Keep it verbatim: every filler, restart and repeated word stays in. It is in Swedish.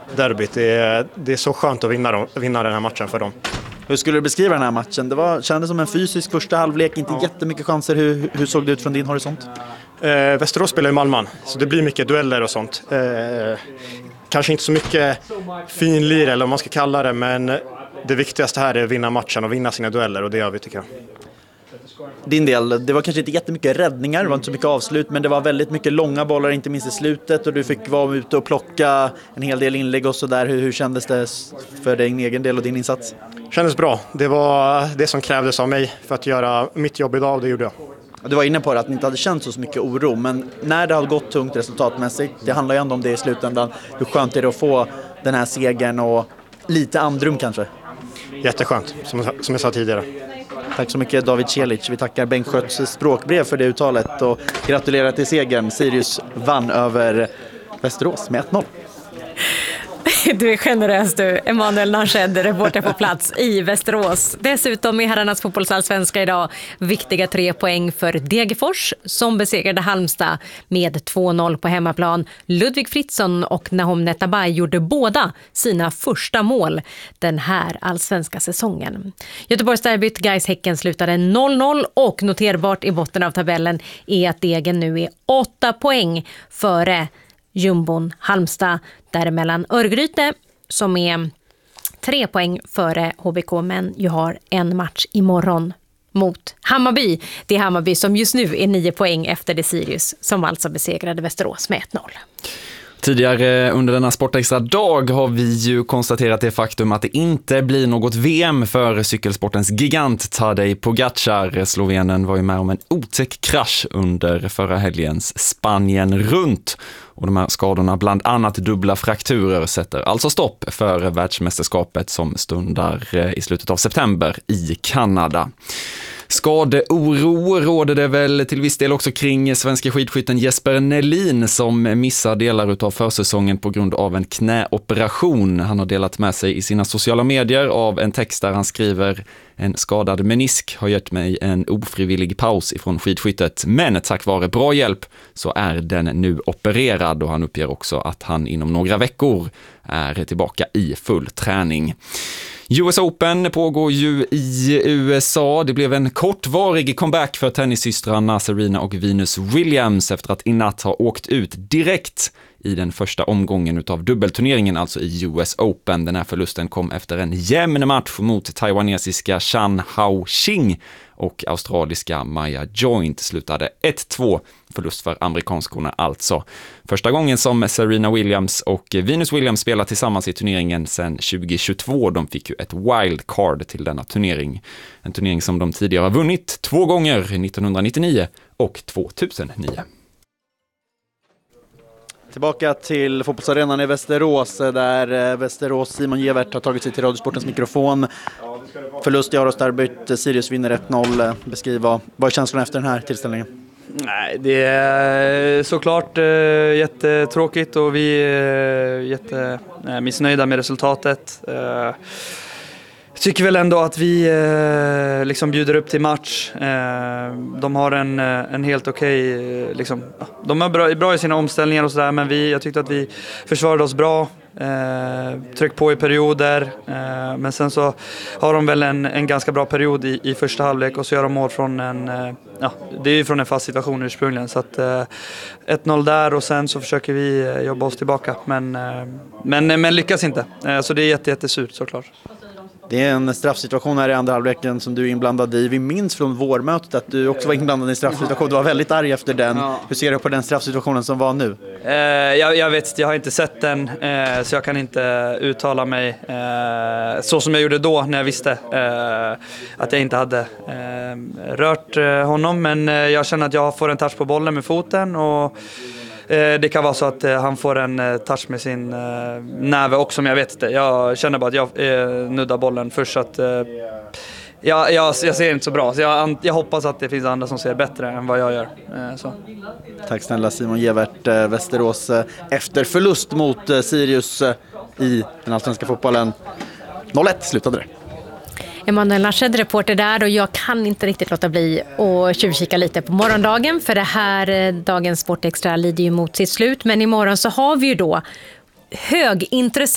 derbyt. Det är, det är så skönt att vinna, dem, vinna den här matchen för dem. Hur skulle du beskriva den här matchen? Det var, kändes som en fysisk första halvlek, inte ja. jättemycket chanser. Hur, hur såg det ut från din horisont? Eh, Västerås spelar i Malmön, så det blir mycket dueller och sånt. Eh, kanske inte så mycket finlir eller vad man ska kalla det, men det viktigaste här är att vinna matchen och vinna sina dueller, och det gör vi, tycker jag. Din del, det var kanske inte jättemycket räddningar, det var inte så mycket avslut, men det var väldigt mycket långa bollar, inte minst i slutet, och du fick vara ute och plocka en hel del inlägg och sådär. Hur, hur kändes det för din egen del och din insats? Kändes bra. Det var det som krävdes av mig för att göra mitt jobb idag, och det gjorde jag. Du var inne på det, att ni inte hade känt så mycket oro, men när det har gått tungt resultatmässigt, det handlar ju ändå om det i slutändan. Hur skönt är det att få den här segern och lite andrum kanske? Jätteskönt, som, som jag sa tidigare. Tack så mycket David Celic. Vi tackar Bengt Skötts språkbrev för det uttalet och gratulerar till segern. Sirius vann över Västerås med ett noll. Du är generös du, Emanuel Narshed, reporter på plats i Västerås. Dessutom i herrarnas fotbollsallsvenska idag viktiga tre poäng för Degerfors som besegrade Halmstad med två noll på hemmaplan. Ludvig Fritzson och Nahom Netabay gjorde båda sina första mål den här allsvenska säsongen. Göteborgsderbyt Gais-Häcken slutade noll noll, och noterbart i botten av tabellen är att Degen nu är åtta poäng före jumbon Halmstad, däremellan Örgryte som är tre poäng före H B K, men ju har en match imorgon mot Hammarby. Det är Hammarby som just nu är nio poäng efter det Sirius som alltså besegrade Västerås med ett noll. Tidigare under denna Sportextra dag har vi ju konstaterat det faktum att det inte blir något V M för cykelsportens gigant Tadej Pogačar. Slovenen var ju med om en otäck krasch under förra helgens Spanien runt. Och de här skadorna, bland annat dubbla frakturer, sätter alltså stopp för världsmästerskapet som stundar i slutet av september i Kanada. Skadeoro råder det väl till viss del också kring svenska skidskytten Jesper Nelin som missar delar av försäsongen på grund av en knäoperation. Han har delat med sig i sina sociala medier av en text där han skriver: en skadad menisk har gett mig en ofrivillig paus ifrån skidskyttet, men tack vare bra hjälp så är den nu opererad, och han uppger också att han inom några veckor är tillbaka i full träning. U S Open pågår ju i U S A. Det blev en kortvarig comeback för tennissystrarna Serena och Venus Williams efter att i natt ha åkt ut direkt i den första omgången utav dubbelturneringen, alltså i U S Open. Den här förlusten kom efter en jämn match mot taiwanesiska Chan Hao Qing, och australiska Maya Joint slutade ett två, förlust för amerikanskorna alltså. Första gången som Serena Williams och Venus Williams spelar tillsammans i turneringen sedan tjugo tjugotvå. De fick ju ett wildcard till denna turnering. En turnering som de tidigare har vunnit två gånger, nittonhundranittionio och tvåtusennio. Tillbaka till fotbollsarenan i Västerås, där Västerås Simon Gevert har tagit sig till Radiosportens mikrofon. Förlust i Aros-derbyt, Sirius vinner ett noll. Beskriva, vad är känslan efter den här tillställningen? Nej, det är såklart eh, jättetråkigt, och vi är jättemissnöjda med resultatet. Eh, Jag tycker väl ändå att vi eh, liksom bjuder upp till match. Eh, de har en, en helt okej... Okay, liksom, de är bra, bra i sina omställningar och sådär, men vi, jag tyckte att vi försvarade oss bra. Eh, tryck på i perioder. Eh, men sen så har de väl en, en ganska bra period i, i första halvlek, och så gör de mål från en... Eh, ja, det är ju från en fast situation ursprungligen. Så att eh, ett noll där, och sen så försöker vi eh, jobba oss tillbaka. Men, eh, men, men lyckas inte. Eh, så det är jätte, jättesurt såklart. Det är en straffsituation här i andra halvleken som du är inblandad i. Vi minns från vårmötet att du också var inblandad i en straffsituation. Du var väldigt arg efter den. Ja. Hur ser du på den straffsituationen som var nu? Eh, jag, jag vet, jag har inte sett den, eh, så jag kan inte uttala mig eh, så som jag gjorde då när jag visste eh, att jag inte hade eh, rört eh, honom. Men eh, jag känner att jag får en touch på bollen med foten, och det kan vara så att han får en touch med sin näve också, men jag vet inte. Jag känner bara att jag nuddar bollen först, så att jag, jag, jag ser inte så bra. Så jag, jag hoppas att det finns andra som ser bättre än vad jag gör. Så. Tack snälla Simon Gevert, Västerås efter förlust mot Sirius i den allsvenska fotbollen. noll ett slutade det. Emanuel Narshed, reporter där, och jag kan inte riktigt låta bli att tjuvkika lite på morgondagen, för det här dagens Sportextra lider ju mot sitt slut, men imorgon så har vi ju då högintressant